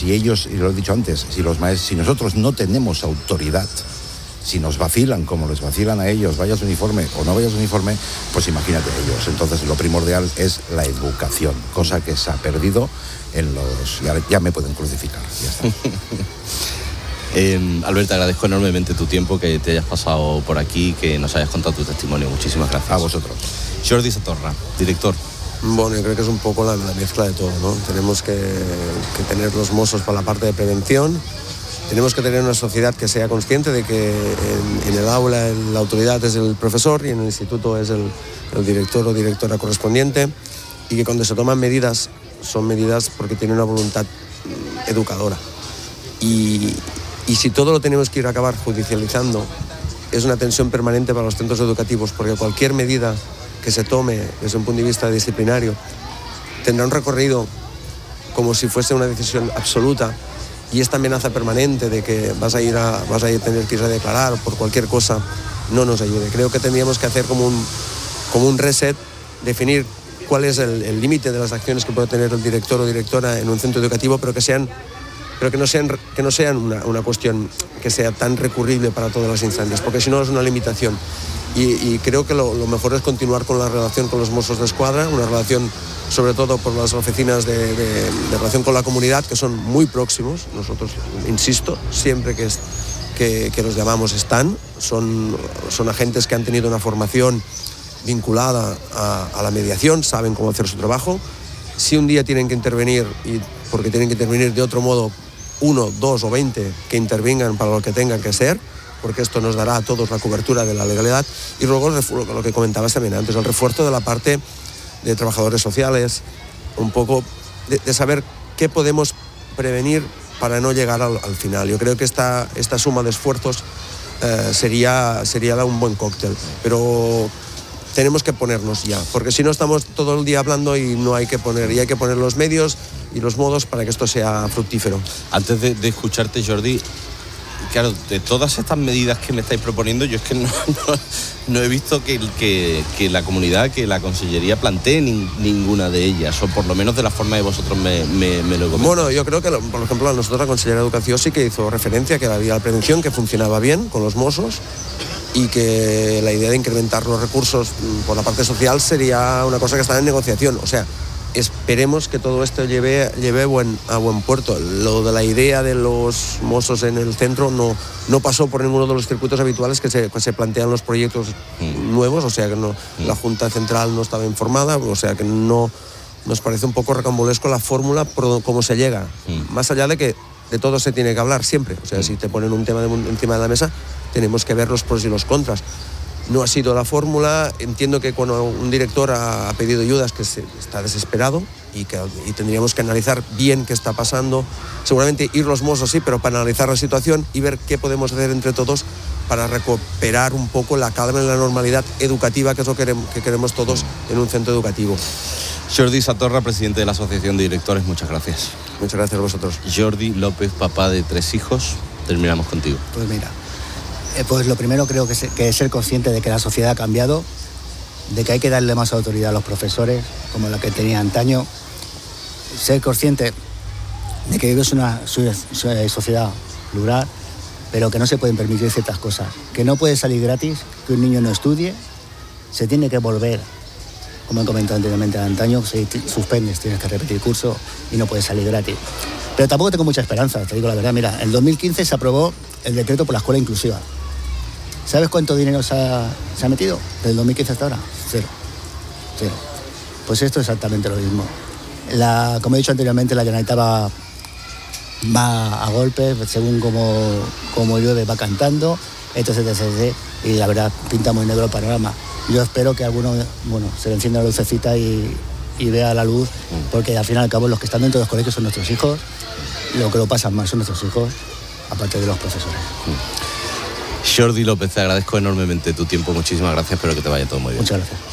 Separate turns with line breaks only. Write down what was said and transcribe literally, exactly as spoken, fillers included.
si ellos, y lo he dicho antes, si los maestros, si nosotros no tenemos autoridad, si nos vacilan como les vacilan a ellos, vayas uniforme o no vayas uniforme, pues imagínate a ellos. Entonces lo primordial es la educación, cosa que se ha perdido en los... Ya, ya me pueden crucificar, ya está.
eh, Albert, te agradezco enormemente tu tiempo, que te hayas pasado por aquí, que nos hayas contado tu testimonio. Muchísimas gracias.
A vosotros.
Jordi Satorra, director.
Bueno, yo creo que es un poco la, la mezcla de todo, ¿no? Tenemos que, que tener los mozos para la parte de prevención. Tenemos que tener una sociedad que sea consciente de que en, en el aula la autoridad es el profesor y en el instituto es el, el director o directora correspondiente, y que cuando se toman medidas son medidas porque tienen una voluntad educadora. Y, y si todo lo tenemos que ir a acabar judicializando, es una tensión permanente para los centros educativos, porque cualquier medida que se tome desde un punto de vista disciplinario tendrá un recorrido como si fuese una decisión absoluta. Y esta amenaza permanente de que vas a ir a, vas a ir a tener que ir a declarar por cualquier cosa no nos ayude. Creo que tendríamos que hacer como un, como un reset, definir cuál es el límite de las acciones que puede tener el director o directora en un centro educativo, pero que sean, pero que no sean, que no sean una, una cuestión que sea tan recurrible para todas las instancias, porque si no es una limitación. Y, y creo que lo, lo mejor es continuar con la relación con los Mossos de Escuadra, una relación sobre todo por las oficinas de, de, de relación con la comunidad, que son muy próximos. Nosotros, insisto, siempre que, es, que, que los llamamos están, son, son agentes que han tenido una formación vinculada a, a la mediación, saben cómo hacer su trabajo. Si un día tienen que intervenir, y porque tienen que intervenir de otro modo, uno, dos o veinte que intervengan para lo que tengan que ser, porque esto nos dará a todos la cobertura de la legalidad. Y luego lo que comentabas también antes, el refuerzo de la parte de trabajadores sociales, un poco de, de saber qué podemos prevenir para no llegar al, al final. Yo creo que esta, esta suma de esfuerzos eh, sería, sería un buen cóctel, pero tenemos que ponernos ya, porque si no estamos todo el día hablando y no hay que poner, y hay que poner los medios y los modos para que esto sea fructífero.
Antes de, de escucharte, Jordi, claro, de todas estas medidas que me estáis proponiendo, yo es que no, no, no he visto que, que, que la comunidad, que la Consellería plantee ni, ninguna de ellas, o por lo menos de la forma que vosotros me, me, me lo comentáis.
Bueno, yo creo que, por ejemplo, nosotros la Consellería de Educación sí que hizo referencia que había la prevención, que funcionaba bien con los Mossos, y que la idea de incrementar los recursos por la parte social sería una cosa que está en negociación. O sea, esperemos que todo esto lleve, lleve buen, a buen puerto. Lo de la idea de los Mossos en el centro no, no pasó por ninguno de los circuitos habituales que se, que se plantean los proyectos mm. nuevos, o sea que no, mm. la Junta Central no estaba informada, o sea que no nos parece un poco rocambolesco la fórmula por cómo se llega. Mm. Más allá de que de todo se tiene que hablar siempre, o sea, mm. si te ponen un tema de, encima de la mesa, tenemos que ver los pros y los contras. No ha sido la fórmula. Entiendo que cuando un director ha pedido ayudas, que se, está desesperado y que y tendríamos que analizar bien qué está pasando. Seguramente ir los Mossos sí, pero para analizar la situación y ver qué podemos hacer entre todos para recuperar un poco la calma y la normalidad educativa, que es lo que queremos, que queremos todos en un centro educativo.
Jordi Satorra, presidente de la Asociación de Directores, muchas gracias.
Muchas gracias a vosotros.
Jordi López, papá de tres hijos, terminamos contigo.
Pues mira, eh, pues lo primero creo que es, que es ser consciente de que la sociedad ha cambiado, de que hay que darle más autoridad a los profesores, como la que tenía antaño, ser consciente de que vivimos una sociedad plural, pero que no se pueden permitir ciertas cosas, que no puede salir gratis, que un niño no estudie, se tiene que volver, como he comentado anteriormente, antaño, si suspendes, tienes que repetir curso y no puedes salir gratis. Pero tampoco tengo mucha esperanza, te digo la verdad. Mira, en dos mil quince se aprobó el decreto por la escuela inclusiva. ¿Sabes cuánto dinero se ha, se ha metido desde el dos mil quince hasta ahora? Cero. Cero. Pues esto es exactamente lo mismo. La, como he dicho anteriormente, la Generalitat va, va a golpes, según como, como llueve va cantando, entonces etcétera, y la verdad pinta muy negro el panorama. Yo espero que alguno, bueno, se le encienda la lucecita y, y vea la luz, porque al fin y al cabo los que están dentro de los colegios son nuestros hijos, lo que lo pasan mal son nuestros hijos, aparte de los profesores.
Jordi López, te agradezco enormemente tu tiempo, muchísimas gracias, espero que te vaya todo muy bien.
Muchas gracias.